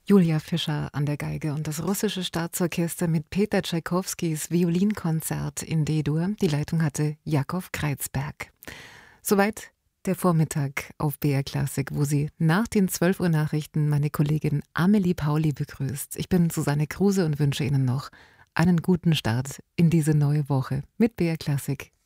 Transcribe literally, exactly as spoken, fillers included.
Julia Fischer an der Geige und das russische Staatsorchester mit Peter Tschaikowskis Violinkonzert in D-Dur. Die Leitung hatte Jakob Kreizberg. Soweit der Vormittag auf B R Klassik, wo sie nach den zwölf Uhr Nachrichten meine Kollegin Amelie Pauli begrüßt. Ich bin Susanne Kruse und wünsche Ihnen noch einen guten Start in diese neue Woche mit B R Klassik